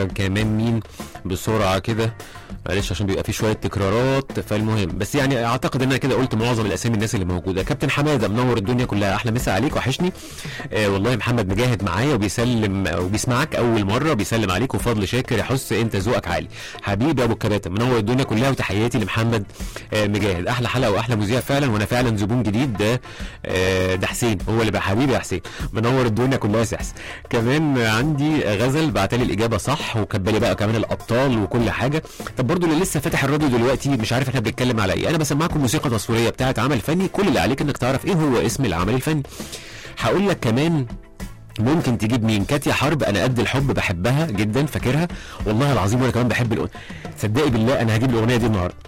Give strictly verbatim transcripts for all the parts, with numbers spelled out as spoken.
كمان مين بسرعه كده، معلش عشان بيبقى في شويه تكرارات، فالمهم بس يعني اعتقد ان انا كده قلت معظم الاسامي الناس اللي موجوده. كابتن حماده منور الدنيا كلها، احلى مسا عليك وحشني. آه والله محمد مجاهد معايا وبيسلم وبيسمعك اول مره، بيسلم عليك وفضل شاكر يا حس انت ذوقك عالي حبيبي ابو الكباتن، منور الدنيا كلها وتحياتي لمحمد آه مجاهد. احلى حلقه واحلى مذيع فعلا، وانا فعلا زبون جديد. ده آه ده حسين هو اللي بقى حبيبي يا حسين، منور الدنيا كلها يا سحس. كمان عندي غزل بعتلي الاجابه صح وكبلي بقى كمان الابطال وكل حاجه. طب برضو اللي لسه فاتح الراديو دلوقتي مش عارف احنا بنتكلم على ايه، انا بسمعكم موسيقى تصويريه بتاعه عمل فني، كل اللي عليك انك تعرف ايه هو اسم العمل الفني. هقول لك كمان ممكن تجيب مين، كاتيا حرب انا قد الحب بحبها جدا فاكرها والله العظيم، وانا كمان بحب الاغنيه، صدقي بالله انا هجيب الاغنيه دي النهارده.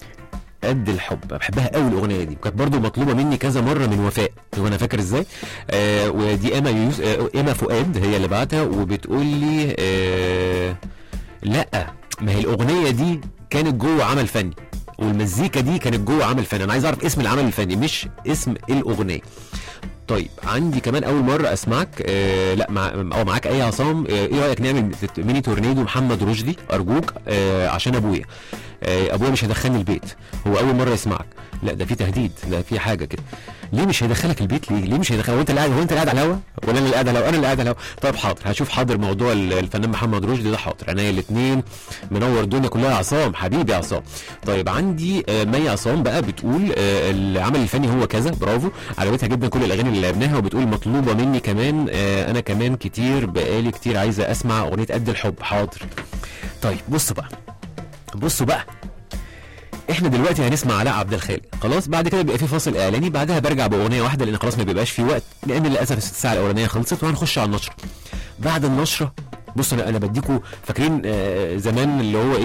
قد الحب بحبها قوي الاغنيه دي، كانت برضو مطلوبه مني كذا مره من وفاء وانا فاكر ازاي. آه ودي اما يوز آه اما فؤاد هي اللي بعتها وبتقول لي آه لا ما هي الاغنيه دي كانت جوه عمل فني والمزيكا دي كانت جوه عمل فني، انا عايز اعرف اسم العمل الفني مش اسم الاغنيه. طيب عندي كمان اول مره اسمعك آه لا مع او معاك اي عصام آه ايه رايك نعمل ميني تورنيدو محمد رشدي ارجوك آه عشان ابويا آه ابويا مش هيدخلني البيت، هو اول مره يسمعك. لا ده في تهديد، لا في حاجه كده، ليه مش هيدخلك البيت ليه؟ ليه مش هيدخلك؟ هو انت اللي قاعد هو انت اللي قاعد على الهوا ولا انا اللي قاعد على الهوا؟ انا اللي قاعد على الهوا. طيب حاضر هشوف حاضر موضوع الفنان محمد رشدي ده حاضر، عينيا الاثنين، منور الدنيا كلها يا عصام حبيبي يا عصام. طيب عندي آه مي عصام بقى بتقول آه العمل الفني هو كذا، برافو عجبتها جدا كل الاغاني اللي لعبناها، وبتقول مطلوبه مني كمان آه انا كمان كتير بقالي كتير عايزه اسمع اغنيه قد الحب. حاضر. طيب بصوا بقى بصوا بقى احنا دلوقتي هنسمع علاء عبد الخالق، خلاص بعد كده بيبقى في فاصل اعلاني، بعدها برجع باغنيه واحده لان خلاص ما بيبقاش في وقت، لان للاسف الست ساعه الاولانيه خلصت وهنخش على النشره. بعد النشره بصوا انا, أنا بديكوا فاكرين آه زمان اللي هو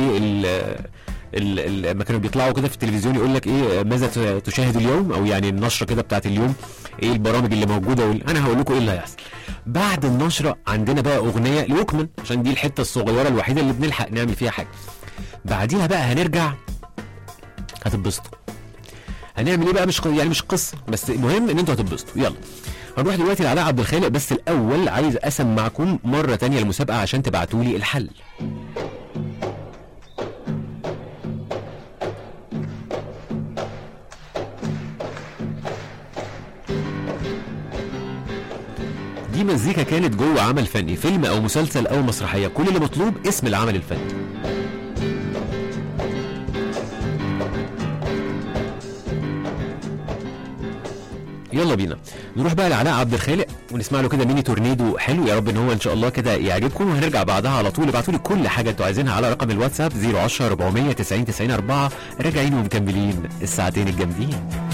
ايه لما كانوا بيطلعوا كده في التلفزيون يقول لك ايه ماذا تشاهد اليوم، او يعني النشره كده بتاعت اليوم ايه البرامج اللي موجوده وال... انا هقول لكم ايه اللي هيحصل بعد النشره. عندنا بقى اغنيه لوكمان عشان دي الحته الصغيره الوحيده اللي بنلحق نعمل فيها حاجه، بعديها بقى هنرجع هتتبسطوا. هنعمل ايه بقى مش يعني مش قصه بس المهم ان انتوا هتتبسطوا. يلا هنروح دلوقتي لعلاء عبد الخالق، بس الاول عايز اسمعكم مره تانية المسابقه عشان تبعتوا لي الحل. دي مزيكا كانت جوه عمل فني، فيلم او مسلسل او مسرحيه، كل اللي مطلوب اسم العمل الفني. يلا بينا نروح بقى لعلاء عبد الخالق ونسمع له كده ميني تورنيدو حلو، يا رب ان هو ان شاء الله كده يعجبكم، وهنرجع بعدها على طول. ابعتوا لي كل حاجه انتوا عايزينها على رقم الواتساب صفر عشرة أربعمية تسعين تسعين أربعة، راجعين ومكملين الساعتين الجامدين.